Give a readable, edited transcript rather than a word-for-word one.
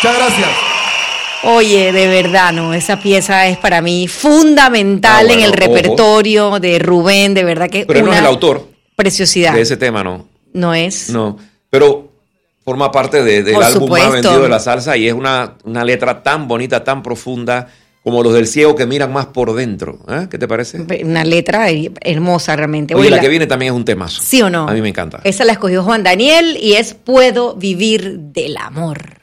Muchas gracias. Oye, de verdad, no, esa pieza es para mí fundamental en el repertorio de Rubén, de verdad que pero no es el autor preciosidad. De ese tema, ¿no? No es. No, pero forma parte del álbum más vendido de la salsa y es una letra tan bonita, tan profunda, como los del ciego que miran más por dentro. ¿Qué te parece? Una letra hermosa realmente. Oye, la que viene también es un temazo. ¿Sí o no? A mí me encanta. Esa la escogió Juan Daniel y es Puedo vivir del amor.